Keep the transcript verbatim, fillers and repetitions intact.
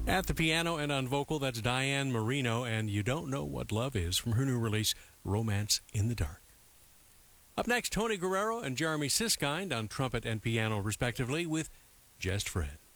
At the piano and on vocal, that's Diane Marino and You Don't Know What Love Is from her new release, Romance in the Dark. Up next, Tony Guerrero and Jeremy Siskind on trumpet and piano, respectively, with Just Friends.